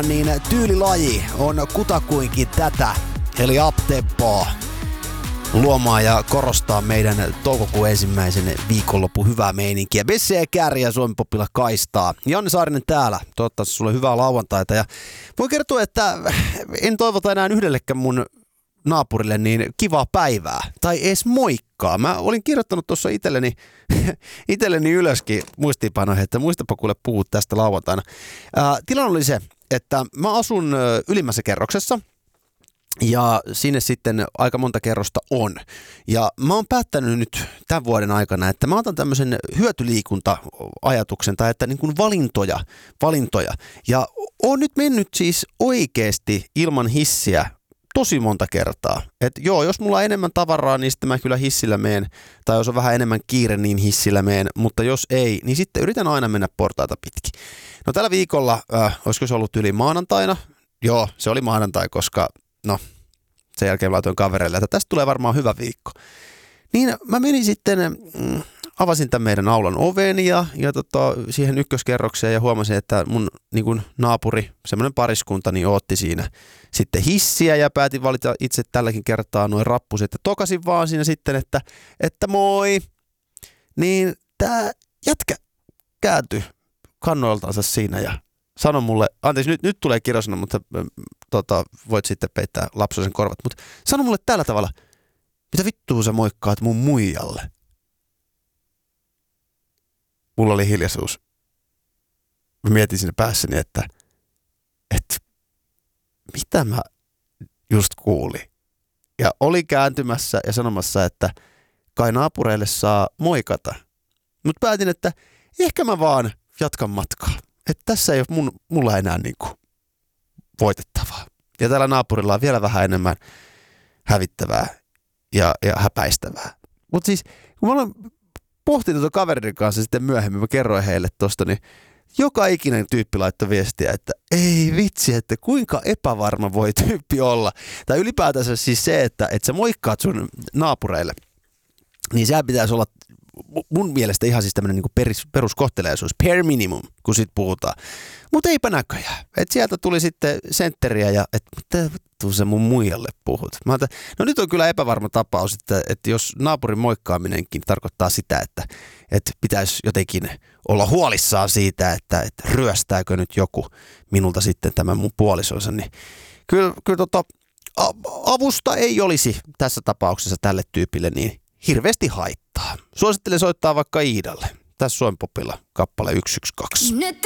Niin tyylilaji on kutakuinkin tätä, eli uptempoa luomaan ja korostaa meidän toukokuun ensimmäisen viikonlopun hyvää meininkiä. Besse ja Kääri ja Suomi Popilla kaistaa. Janne Saarinen täällä. Toivottavasti sulle hyvää lauantaita. Ja voin kertoa, että en toivota enää yhdellekään mun naapurille niin kivaa päivää. Tai edes moikkaa. Mä olin kirjoittanut tuossa itselleni ylöskin muistiinpanoihin, että muistapa kuule puhua tästä lauantaina. Tilanne oli se, että mä asun ylimmässä kerroksessa. Ja sinne sitten aika monta kerrosta on. Ja mä oon päättänyt nyt tämän vuoden aikana, että mä otan tämmöisen hyötyliikunta-ajatuksen tai että niin kuin valintoja. Ja oon nyt mennyt siis oikeasti ilman hissiä tosi monta kertaa. Että joo, jos mulla on enemmän tavaraa, niin sitten mä kyllä hissillä meen. Tai jos on vähän enemmän kiire, niin hissillä meen. Mutta jos ei, niin sitten yritän aina mennä portaita pitkin. No tällä viikolla, olisiko se ollut yli maanantaina? Joo, se oli maanantai, koska sen jälkeen laitoin kavereille, että tästä tulee varmaan hyvä viikko. Niin mä menin sitten, avasin tämän meidän aulan oven ja siihen ykköskerrokseen ja huomasin, että mun niin kuin naapuri, semmoinen pariskunta, niin otti siinä sitten hissiä ja päätin valita itse tälläkin kertaa noin rappuset. Ja tokasin vaan siinä sitten, että moi. Niin tää jätkä kääntyi kannoiltansa siinä ja sano mulle, anteeksi nyt tulee kirosana, mutta voit sitten peittää lapsoisen korvat, mutta sano mulle tällä tavalla, mitä vittua sä moikkaat mun muijalle? Mulla oli hiljaisuus. Mä mietin siinä päässäni, että mitä mä just kuulin. Ja oli kääntymässä ja sanomassa, että kai naapureille saa moikata. Mutta päätin, että ehkä mä vaan jatkan matkaa. Että tässä ei ole mulla enää niinku voitettavaa. Ja täällä naapurilla on vielä vähän enemmän hävittävää ja häpäistävää. Mutta siis, kun mä olen pohtinut tuon kaverin kanssa sitten myöhemmin, mä kerroin heille tosta, niin joka ikinen tyyppi laittoi viestiä, että ei vitsi, että kuinka epävarma voi tyyppi olla. Tai ylipäätänsä siis se, että sä moikkaat sun naapureille, niin sehän pitäisi olla mun mielestä ihan siis tämmöinen niin peruskohteleisuus, bare minimum, kun sit puhutaan. Mutta eipä näköjään. Et sieltä tuli sitten sentteriä ja että mitä vittu sä mun muijalle puhut. Mä ajattelin, no nyt on kyllä epävarma tapaus, että jos naapurin moikkaaminenkin tarkoittaa sitä, että pitäisi jotenkin olla huolissaan siitä, että ryöstääkö nyt joku minulta sitten tämän mun puolisonsa, niin kyllä avusta ei olisi tässä tapauksessa tälle tyypille niin hirveästi haittaa. Suosittelen soittaa vaikka Iidalle. Tässä Suomi Popilla kappale 112.